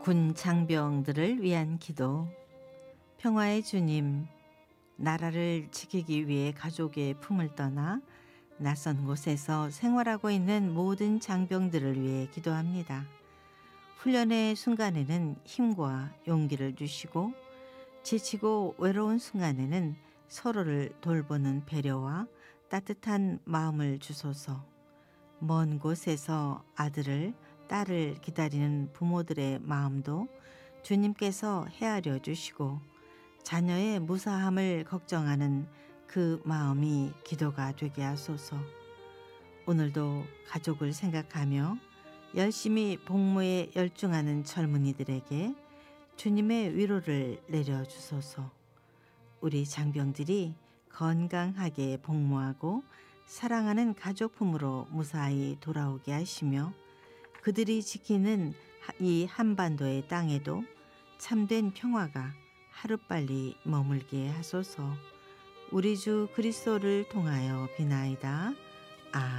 군 장병들을 위한 기도. 평화의 주님, 나라를 지키기 위해 가족의 품을 떠나 낯선 곳에서 생활하고 있는 모든 장병들을 위해 기도합니다. 훈련의 순간에는 힘과 용기를 주시고, 지치고 외로운 순간에는 서로를 돌보는 배려와 따뜻한 마음을 주소서. 먼 곳에서 아들을, 딸을 기다리는 부모들의 마음도 주님께서 헤아려 주시고, 자녀의 무사함을 걱정하는 그 마음이 기도가 되게 하소서. 오늘도 가족을 생각하며 열심히 복무에 열중하는 젊은이들에게 주님의 위로를 내려주소서. 우리 장병들이 건강하게 복무하고 사랑하는 가족품으로 무사히 돌아오게 하시며, 그들이 지키는 이 한반도의 땅에도 참된 평화가 하루빨리 머물게 하소서. 우리 주 그리스도를 통하여 비나이다.